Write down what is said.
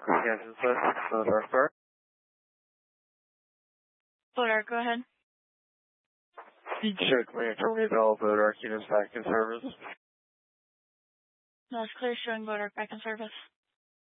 Kansas City, Dark Star. Dark, go ahead. Check me for me, Dark units back in service. No, it's clear showing Dark back in service.